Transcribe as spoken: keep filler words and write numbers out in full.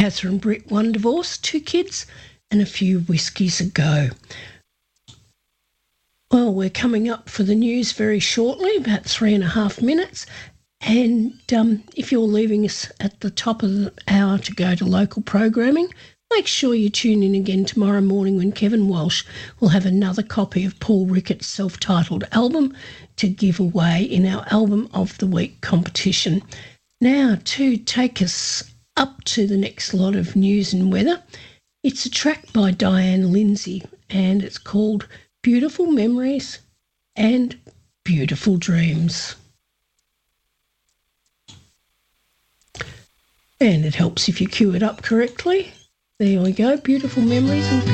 Catherine Britt, one divorce, two kids, and a few whiskies ago. Well, we're coming up for the news very shortly, about three and a half minutes. And um, if you're leaving us at the top of the hour to go to local programming, make sure you tune in again tomorrow morning when Kevin Walsh will have another copy of Paul Ricketts' self-titled album to give away in our Album of the Week competition. Now, to take us up to the next lot of news and weather, it's a track by Diane Lindsay, and it's called Beautiful Memories and Beautiful Dreams. And it helps if you cue it up correctly. There we go, Beautiful Memories and